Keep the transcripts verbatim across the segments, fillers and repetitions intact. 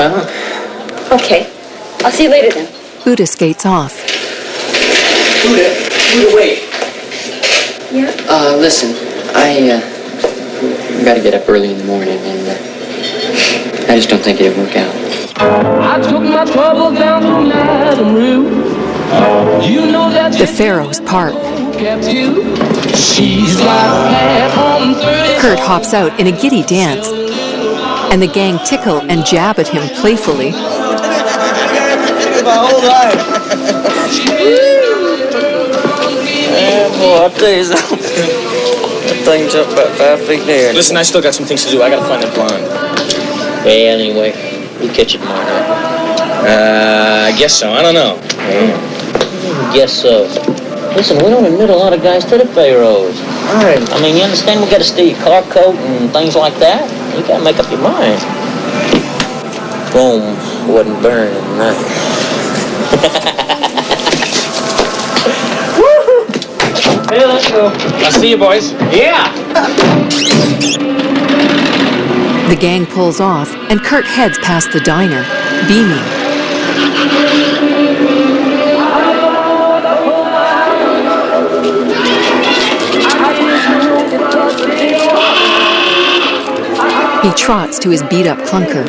Well... Okay. I'll see you later then. Buddha skates off. Buddha, Buddha, wait. Yeah? Uh, listen, I, uh, gotta get up early in the morning, and, uh, I just don't think it'd work out. I took my trouble down to Madame Rue. You know that the Pharaoh's Park. She's like Kurt hops out in a giddy dance, and the gang tickle and jab at him playfully. My whole life. Man, boy, I'll tell you something. That thing jumped about five feet in the air. Listen, I still got some things to do. I gotta find that blonde. Hey, anyway, we'll catch it tomorrow. Uh, I guess so. I don't know. Mm. Guess so. Listen, we don't admit a lot of guys to the Pharaohs. All right. I mean, you understand we gotta steal your car coat and things like that? You gotta make up your mind. Boom. Wasn't burning nothing. Hey, let's go. I'll see you, boys. Yeah. The gang pulls off, and Kurt heads past the diner, beaming. He trots to his beat-up clunker.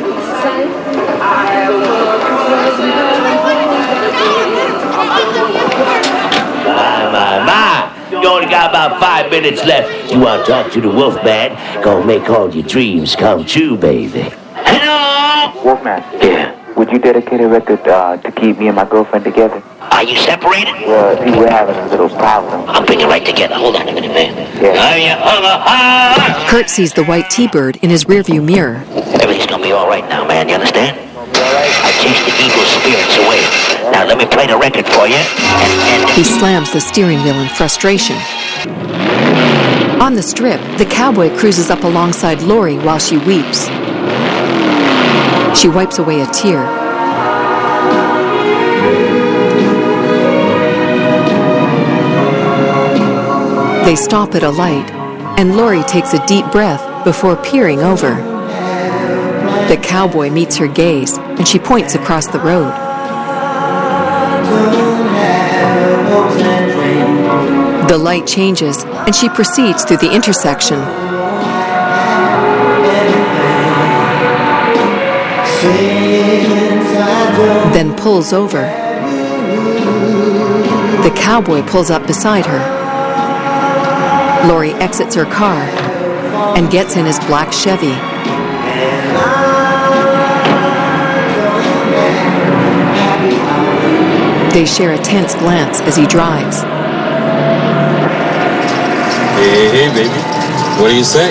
My, my, my. You only got about five minutes left. You want to talk to the Wolfman? Gonna make all your dreams come true, baby. Hello? Wolfman. Yeah. Would you dedicate a record uh, to keep me and my girlfriend together? Are you separated? Well, see, we're having a little problem. I'll bring it right together. Hold on a minute, man. Yeah. Kurt sees the white T-bird in his rearview mirror. Everything's gonna be all right now, man. You understand? I chased the evil spirits away. Now let me play the record for you. And, and... He slams the steering wheel in frustration. On the strip, the cowboy cruises up alongside Lori while she weeps. She wipes away a tear. They stop at a light, and Lori takes a deep breath before peering over. The cowboy meets her gaze, and she points across the road. The light changes, and she proceeds through the intersection. Then pulls over. The cowboy pulls up beside her. Lori exits her car and gets in his black Chevy. They share a tense glance as he drives. Hey, hey, baby. What do you say?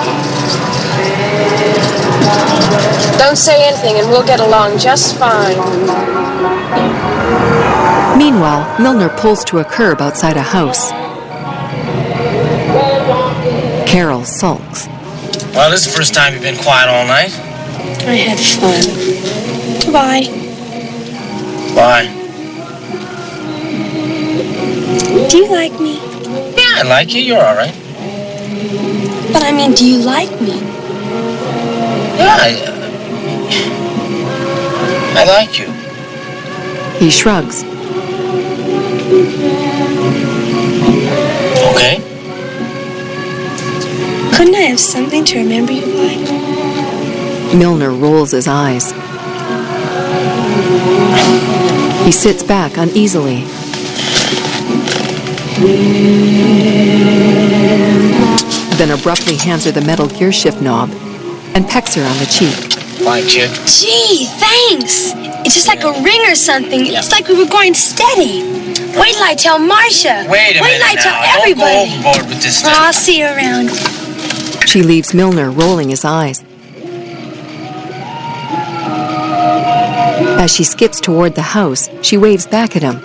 Don't say anything and we'll get along just fine. Meanwhile, Milner pulls to a curb outside a house. Carol sulks. Well, this is the first time you've been quiet all night. I had fun. Bye. Bye. Do you like me? Yeah, I like you. You're all right. But I mean, do you like me? Yeah, I, uh, I like you. He shrugs. Okay. Couldn't I have something to remember you by? Milner rolls his eyes. He sits back uneasily. Then abruptly hands her the metal gear shift knob and pecks her on the cheek. Bye, kid. Gee, thanks. It's just like a ring or something. Yeah. It's like we were going steady. Wait till I tell Marcia. Wait a Wait till I minute tell now. everybody. Don't go overboard with this Oh, stuff. I'll see you around. She leaves Milner rolling his eyes. As she skips toward the house, she waves back at him.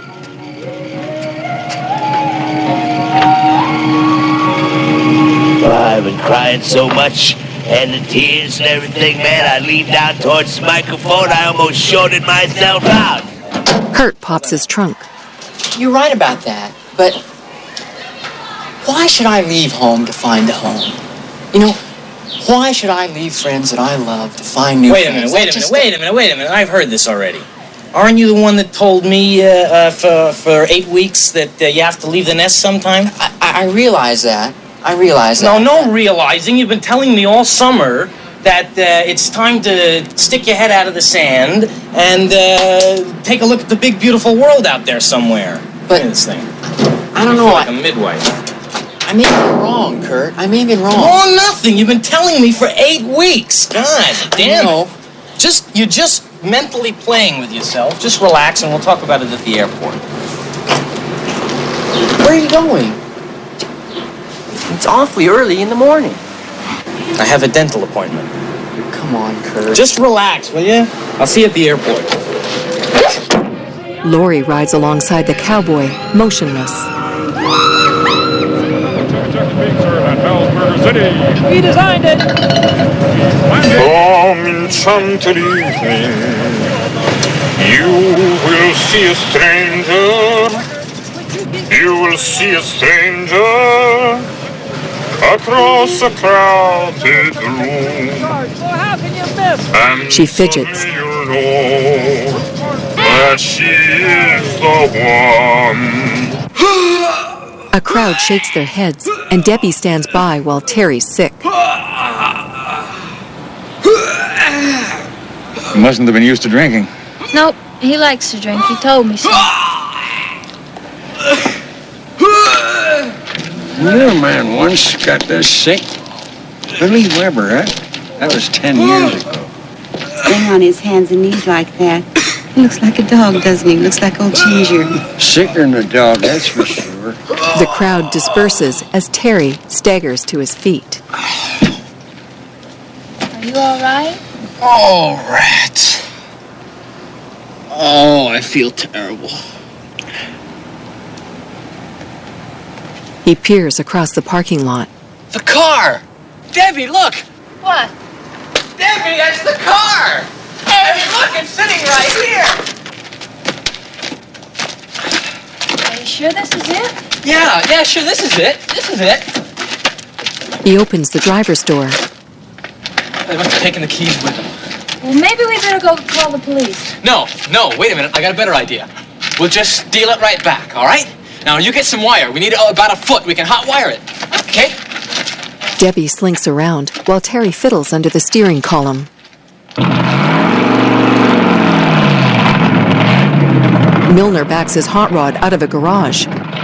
I've been crying so much, and the tears and everything, man. I leaned down towards the microphone. I almost shorted myself out. Kurt pops his trunk. You're right about that, but why should I leave home to find a home? You know, Why should I leave friends that I love to find new Wait a friends? minute, wait a minute, Just- wait a minute, wait a minute. I've heard this already. Aren't you the one that told me uh, uh, for, for eight weeks that uh, you have to leave the nest sometime? I, I realize that. I realize No, that. no realizing. You've been telling me all summer that uh, it's time to stick your head out of the sand and uh, take a look at the big, beautiful world out there somewhere. But- Look at this thing. I don't know. Like I, a midwife. I may have been wrong, Kurt. I may have been wrong. Oh, nothing. You've been telling me for eight weeks. God damn know. it. Just, you're just mentally playing with yourself. Just relax and we'll talk about it at the airport. Where are you going? It's awfully early in the morning. I have a dental appointment. Come on, Kurt. Just relax, will you? I'll see you at the airport. Laurie rides alongside the cowboy, motionless. We designed it. From enchanted evening, you will see a stranger. You will see a stranger across a crowded room. How can you miss? And She fidgets. suddenly you'll know that she is the one. A crowd shakes their heads, and Debbie stands by while Terry's sick. He mustn't have been used to drinking. Nope, he likes to drink. He told me so. Little man once got this sick. Billy Weber, huh? That was ten years ago. Laying on his hands and knees like that. He looks like a dog, doesn't he? Looks like old Ginger. Sicker than a dog, that's for sure. The crowd disperses as Terry staggers to his feet. Are you all right? Oh, rats. Oh, I feel terrible. He peers across the parking lot. The car! Debbie, look! What? Debbie, that's the car! Debbie, look, it's sitting right here! Are you sure this is it? Yeah, yeah, sure, this is it. This is it. He opens the driver's door. They must have taken the keys with them. Well, maybe we better go call the police. No, no, wait a minute. I got a better idea. We'll just steal it right back, all right? Now, you get some wire. We need uh, about a foot. We can hot wire it, okay? Debbie slinks around while Terry fiddles under the steering column. Milner backs his hot rod out of a garage.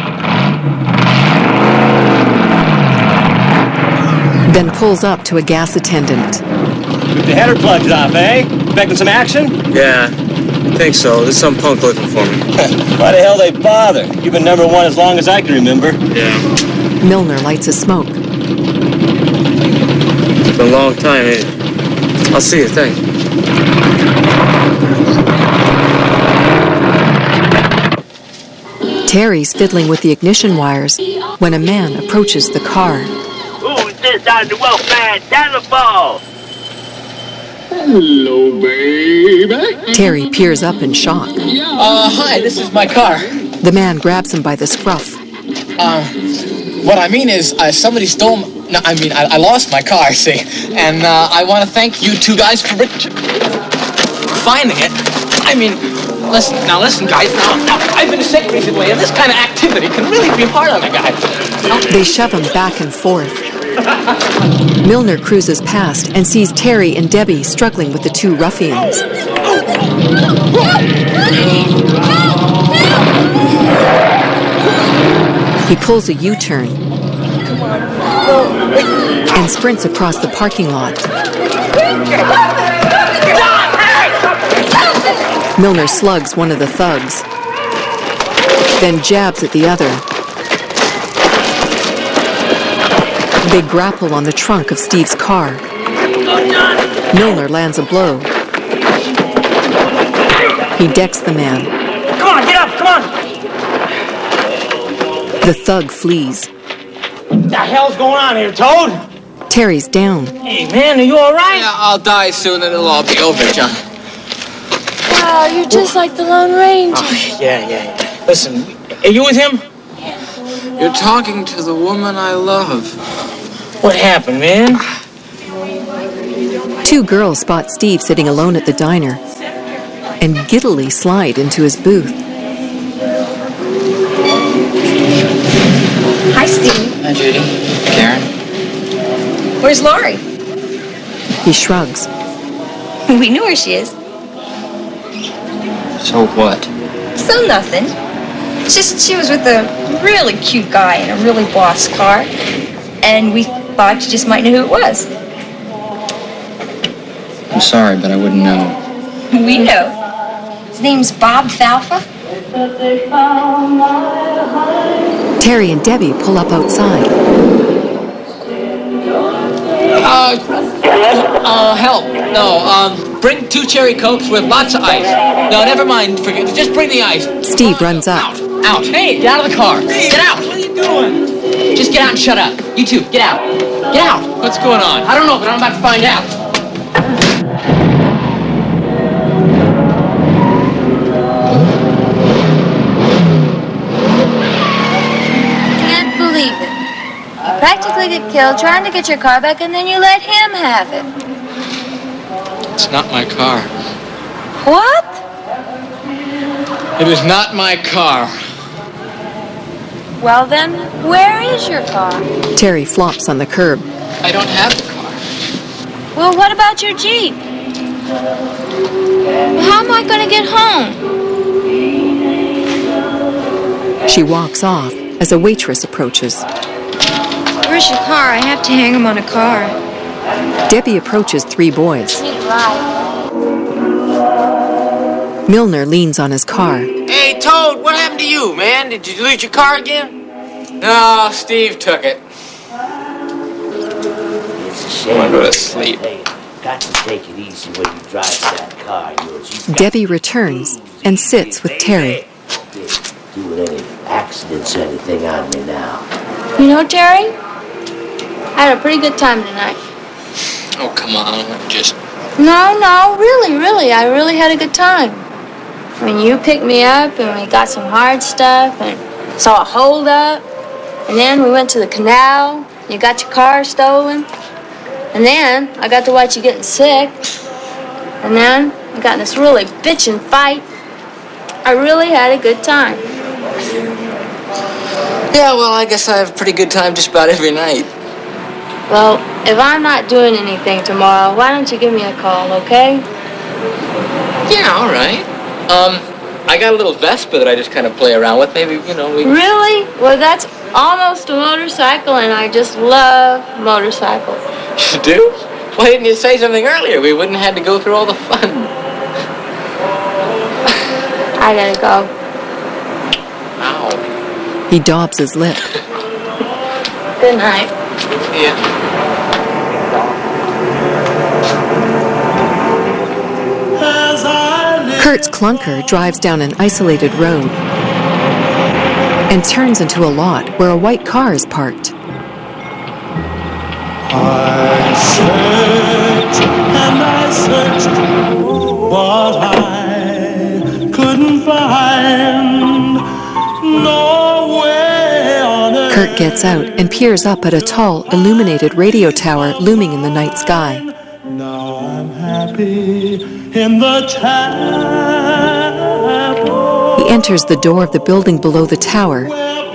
Then pulls up to a gas attendant. Took the header plugs off, eh? Expecting some action? Yeah, I think so. There's some punk looking for me. Why the hell they bother? You've been number one as long as I can remember. Yeah. Milner lights a smoke. It's been a long time, ain't it? I'll see you, thanks. Terry's fiddling with the ignition wires when a man approaches the car. Who's this on the Wolfman telephone? Hello, baby. Terry peers up in shock. Uh, hi, this is my car. The man grabs him by the scruff. Uh, what I mean is, uh, somebody stole my... No, I mean, I, I lost my car, see? And uh, I want to thank you two guys for finding it. I mean, listen, now listen, guys. Now, now, I've been sick recently, and this kind of activity can really be hard on a guy. They shove him back and forth. Milner cruises past and sees Terry and Debbie struggling with the two ruffians. He pulls a U-turn and sprints across the parking lot. Milner slugs one of the thugs, then jabs at the other. They grapple on the trunk of Steve's car. Milner lands a blow. He decks the man. Come on, get up, come on! The thug flees. What the hell's going on here, Toad? Terry's down. Hey, man, are you all right? Yeah, I'll die soon and it'll all be over, John. Wow, you're just like the Lone Ranger. Oh, yeah, yeah, yeah. Listen, are you with him? You're talking to the woman I love. What happened, man? Two girls spot Steve sitting alone at the diner and giddily slide into his booth. Hi, Steve. Hi, Judy. Karen. Where's Laurie? He shrugs. We knew where she is. So what? So nothing. It's just she was with a really cute guy in a really boss car, and we thought you just might know who it was. I'm sorry, but I wouldn't know. We know. His name's Bob Falfa. Terry and Debbie pull up outside. Uh, uh, help. No, um, bring two cherry cokes with lots of ice. No, never mind. Forget. Just bring the ice. Steve runs up. Out. Out. Hey, get out of the car. Get out. What are you doing? Just get out and shut up. You two, get out. Get out. What's going on? I don't know, but I'm about to find out. Can't believe it. You practically get killed trying to get your car back, and then you let him have it. It's not my car. What? It is not my car. Well then, where is your car? Terry flops on the curb. I don't have a car. Well, what about your Jeep? How am I going to get home? She walks off as a waitress approaches. Where's your car? I have to hang him on a car. Debbie approaches three boys. Need a ride. Milner leans on his car. Hey, Toad, what happened to you, man? Did you lose your car again? No, Steve took it. It's a shame. I want to go to sleep. Hey, got to take it easy when you drive that car of yours. You Debbie returns and sits with Terry. doing any accidents or anything on me now. You know, Terry, I had a pretty good time tonight. Oh, come on. Just... No, no, really, really, I really had a good time. When you picked me up and we got some hard stuff and saw a holdup, and then we went to the canal, and you got your car stolen, and then I got to watch you getting sick, and then we got in this really bitchin' fight. I really had a good time. Yeah, well, I guess I have a pretty good time just about every night. Well, if I'm not doing anything tomorrow, why don't you give me a call, okay? Yeah, all right. Um, I got a little Vespa that I just kind of play around with. Maybe, you know, we... Really? Well, that's almost a motorcycle, and I just love motorcycles. You do? Why didn't you say something earlier? We wouldn't have had to go through all the fun. I gotta go. Ow. He daubs his lip. Good night. Yeah. Kurt's clunker drives down an isolated road and turns into a lot where a white car is parked. I searched and I searched, but I couldn't find no way on earth. Kurt gets out and peers up at a tall, illuminated radio tower looming in the night sky. Now I'm happy in the chapel. He enters the door of the building below the tower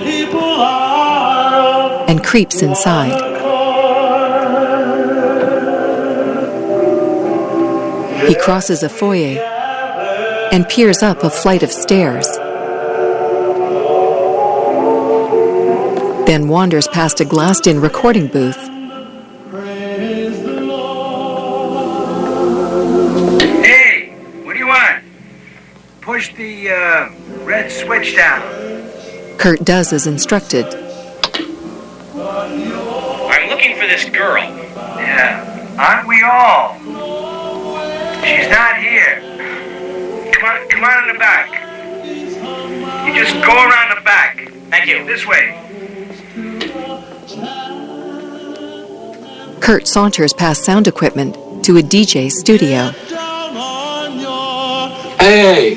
and creeps inside. He crosses a foyer and peers up a flight of stairs. Then wanders past a glassed-in recording booth. Hey, what do you want? Push the uh, red switch down. Kurt does as instructed. I'm looking for this girl. Yeah, aren't we all? She's not here. Come on, come on in the back. You just go around the back. Thank you. This way. Kurt saunters past sound equipment to a D J studio. Hey!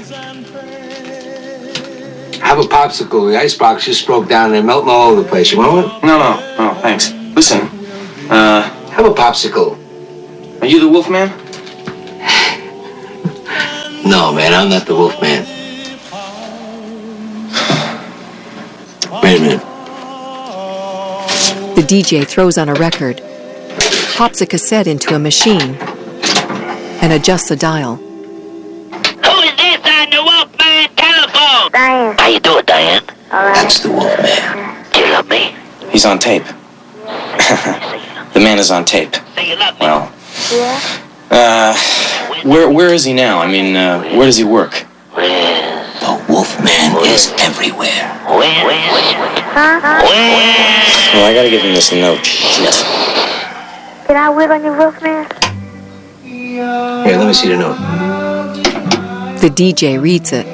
Have a popsicle. The icebox just broke down and they're melting all over the place. You want one? No, no, no, thanks. Listen, uh... Have a popsicle. Are you the Wolfman? No, man, I'm not the Wolfman. Wait a minute. The D J throws on a record, pops a cassette into a machine, and adjusts a dial. Who is this on the Wolfman telephone? Diane. How you doing, Diane? All right. That's the Wolfman. Do you love me? He's on tape. The man is on tape. Say you love me. Well, Yeah? uh, where where is he now? I mean, uh, where does he work? The Wolfman is everywhere. Where? Where? Huh? Well, I gotta give him this note. Shit. Can I wait on your Wolfman? Here, let me see the note. The D J reads it.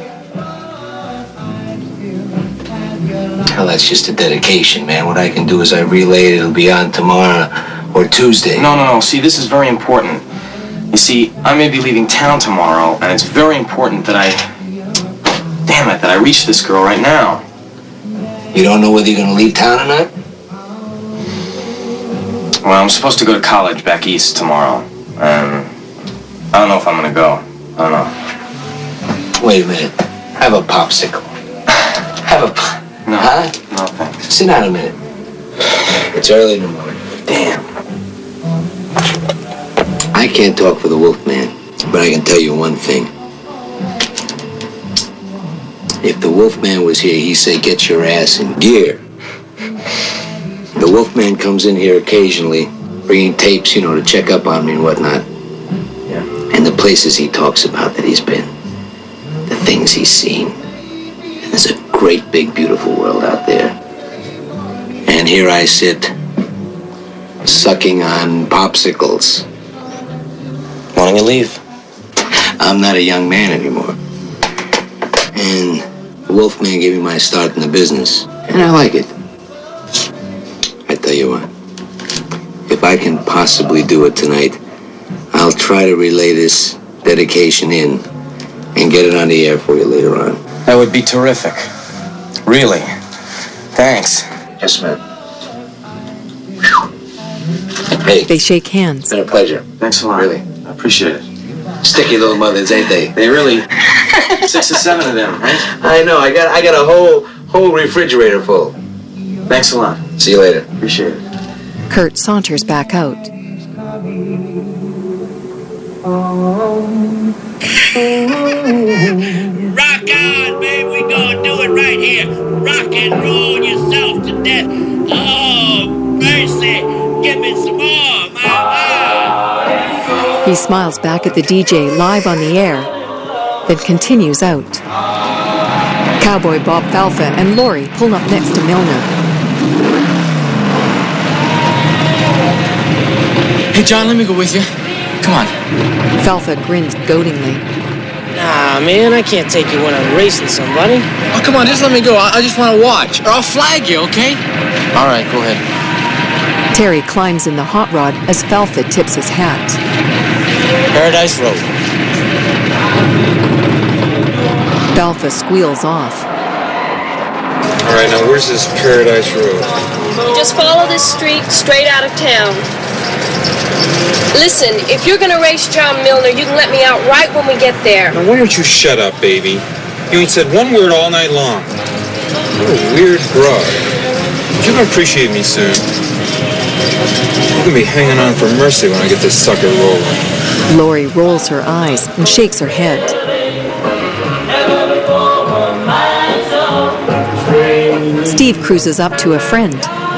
Hell, that's just a dedication, man. What I can do is I relay it. It'll be on tomorrow or Tuesday. No, no, no. See, this is very important. You see, I may be leaving town tomorrow, and it's very important that I... Damn it, that I reach this girl right now. You don't know whether you're going to leave town or not? Well, I'm supposed to go to college back east tomorrow. Um, I don't know if I'm going to go. I don't know. Wait a minute. Have a popsicle. Have a pop... No. Huh? No, thanks. Sit down a minute. It's early in the morning. Damn. I can't talk for the Wolfman, but I can tell you one thing. If the Wolfman was here, he'd say, get your ass in gear. The Wolfman comes in here occasionally, bringing tapes, you know, to check up on me and whatnot. Yeah. And the places he talks about that he's been. The things he's seen. And there's a great, big, beautiful world out there. And here I sit, sucking on popsicles. Why don't you leave? I'm not a young man anymore. And the Wolfman gave me my start in the business. And I like it. I tell you what, if I can possibly do it tonight, I'll try to relay this dedication in and get it on the air for you later on. That would be terrific. Really. Thanks. Yes, ma'am. Hey. They shake hands. It's been a pleasure. Thanks a lot. Really. I appreciate it. Sticky little mothers, ain't they? They really... Six or seven of them, right? I know. I got I got a whole whole refrigerator full. Thanks a lot. See you later. Appreciate it. Kurt saunters back out. Rock on, baby. We gonna do it right here. Rock and roll yourself to death. Oh, mercy. Give me some more, mama. He smiles back at the D J live on the air, then continues out. Cowboy Bob Falfa and Laurie pull up next to Milner. Hey, John, let me go with you. Come on. Falfa grins goadingly. Nah, man, I can't take you when I'm racing somebody. Oh, come on, just let me go. I, I just want to watch. Or I'll flag you, okay? All right, go ahead. Terry climbs in the hot rod as Falfa tips his hat. Paradise Road. Falfa squeals off. All right, now where's this Paradise Road? You just follow this street straight out of town. Listen, if you're gonna race John Milner, you can let me out right when we get there. Now, why don't you shut up, baby? You ain't said one word all night long. What a weird broad. You're gonna appreciate me soon. You're gonna be hanging on for mercy when I get this sucker rolling. Laurie rolls her eyes and shakes her head. Steve cruises up to a friend.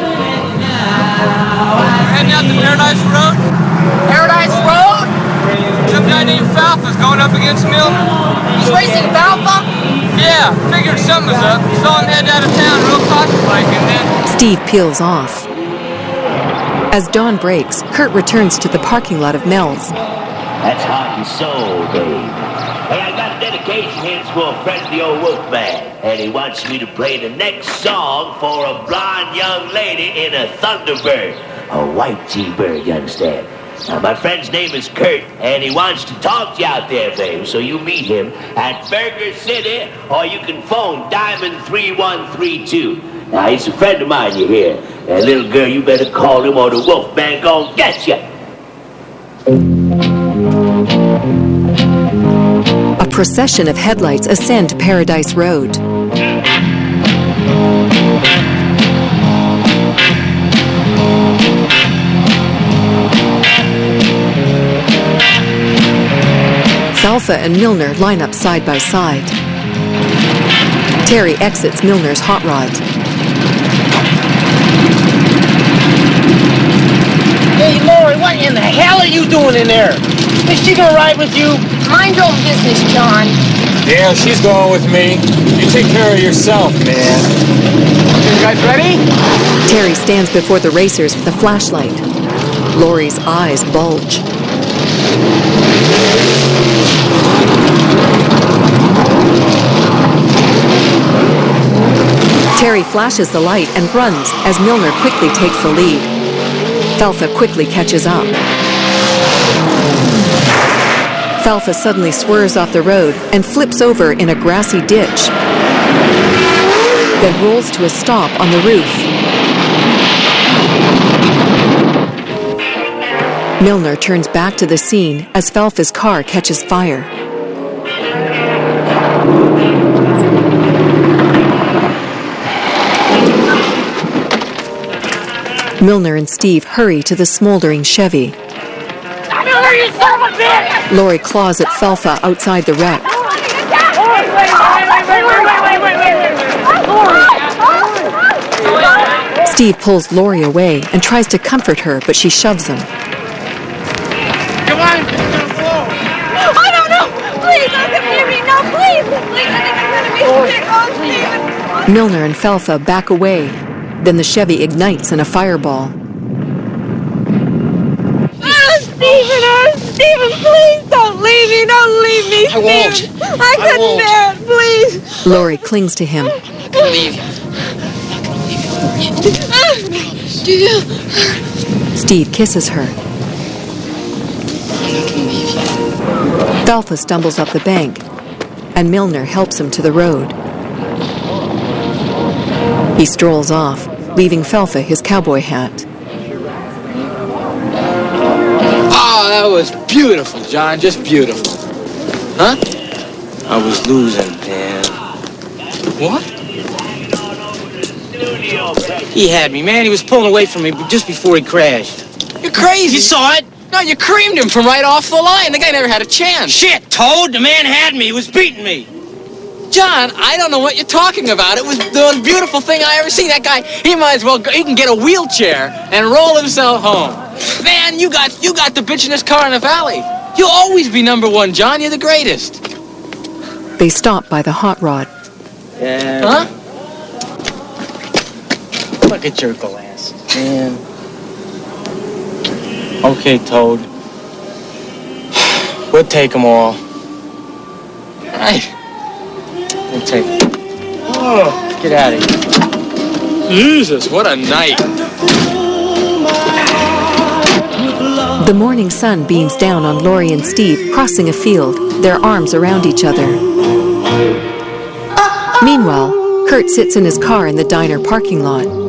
Heading out to Paradise Road? Paradise Road? Some guy named Falfa's going up against Milner. He's racing Falfa? Yeah, figured something was up. Saw him head out of town real cocky-like, and then... Steve peels off. As dawn breaks, Kurt returns to the parking lot of Mel's. That's heart and soul, babe. Hey, I got a dedication here for a friend of the old Wolfman, and he wants me to play the next song for a blonde young lady in a Thunderbird. A white T-bird, you understand? Now, my friend's name is Kurt, and he wants to talk to you out there, babe. So you meet him at Burger City, or you can phone Diamond three one three two. Now, he's a friend of mine, you hear? And little girl, you better call him, or the Wolfman gon' get you. procession of headlights ascend Paradise Road. Falfa and Milner line up side by side. Terry exits Milner's hot rod. Hey, Lori, what in the hell are you doing in there? Is she gonna ride with you? Mind your own business, John. Yeah, she's going with me. You take care of yourself, man. You guys ready? Terry stands before the racers with a flashlight. Lori's eyes bulge. Terry flashes the light and runs as Milner quickly takes the lead. Falfa quickly catches up. Falfa suddenly swerves off the road and flips over in a grassy ditch, then rolls to a stop on the roof. Milner turns back to the scene as Falfa's car catches fire. Milner and Steve hurry to the smoldering Chevy. Milner, you son of a bitch! Lori claws at Falfa outside the wreck. Steve pulls Lori away and tries to comfort her, but she shoves him. Come on, it's gonna blow. I don't know. Please, don't come near me. No, please. Please, I think I'm gonna be sick. Oh, Steven. Milner and Falfa back away. Then the Chevy ignites in a fireball. Oh, Steven, oh, Steven, please don't leave me. Don't leave me, Steven. I won't. I couldn't I won't. bear it, please. Lori clings to him. Leave you. Do you? Steve kisses her. Falfa stumbles up the bank, and Milner helps him to the road. He strolls off, leaving Falfa his cowboy hat. Oh, that was beautiful, John. Just beautiful. Huh? I was losing, man. What? He had me, man. He was pulling away from me just before he crashed. You're crazy. You saw it? No, you creamed him from right off the line. The guy never had a chance. Shit, Toad. The man had me. He was beating me. John, I don't know what you're talking about. It was the most beautiful thing I ever seen. That guy, he might as well go, he can get a wheelchair and roll himself home. Man, you got you got the bitchinest car in the valley. You'll always be number one, John. You're the greatest. They stop by the hot rod. Yeah. Huh? Look at your glasses, man. Okay, Toad. We'll take them all. Right. We'll take them. Oh, get out of here. Jesus, what a night. The morning sun beams down on Lori and Steve crossing a field, their arms around each other. Meanwhile, Kurt sits in his car in the diner parking lot.